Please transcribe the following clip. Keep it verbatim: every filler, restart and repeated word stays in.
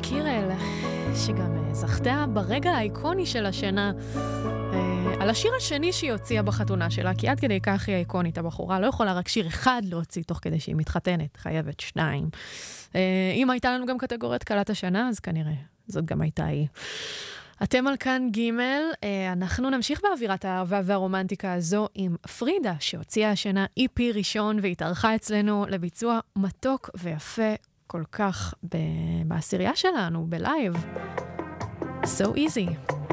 קירל, שגם זכתה ברגע האיקוני של השנה, על השיר השני שהיא הוציאה בחתונה שלה, כי עד כדי כך היא האיקונית, הבחורה לא יכולה רק שיר אחד להוציא תוך כדי שהיא מתחתנת, חייבת שניים. אם הייתה לנו גם קטגוריית קלת השנה, אז כנראה זאת גם הייתה היא. אתם על כאן ג', אנחנו נמשיך באווירת האהבה והרומנטיקה הזו עם פרידה, שהוציאה השנה אי פי ראשון והתארחה אצלנו לביצוע מתוק ויפה כל כך בעשירייה שלנו, בלייב. So easy.